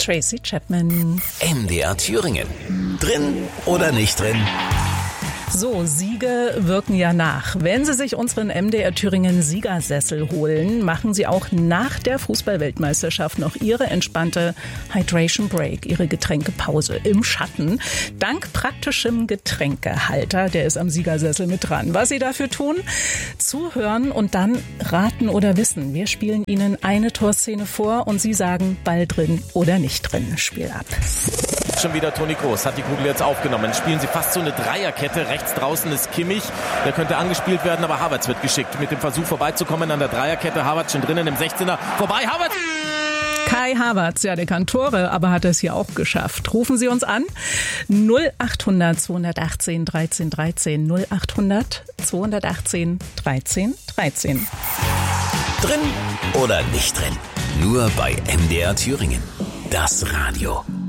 Tracy Chapman. MDR Thüringen. Drin oder nicht drin? So, Siege wirken ja nach. Wenn Sie sich unseren MDR Thüringen Siegersessel holen, machen Sie auch nach der Fußball-Weltmeisterschaft noch Ihre entspannte Hydration Break, Ihre Getränkepause im Schatten. Dank praktischem Getränkehalter, der ist am Siegersessel mit dran. Was Sie dafür tun? Zuhören und dann raten oder wissen. Wir spielen Ihnen eine Torszene vor und Sie sagen Ball drin oder nicht drin. Spiel ab. Schon wieder Toni Kroos hat die Kugel jetzt aufgenommen. Spielen sie fast so eine Dreierkette. Rechts draußen ist Kimmich. Der könnte angespielt werden, aber Havertz wird geschickt. Mit dem Versuch vorbeizukommen an der Dreierkette. Havertz schon drinnen im 16er. Vorbei, Havertz! Kai Havertz, ja, der kann Tore, aber hat es hier auch geschafft. Rufen Sie uns an. 0800 218 13 13. 0800 218 13 13. Drin oder nicht drin? Nur bei MDR Thüringen. Das Radio.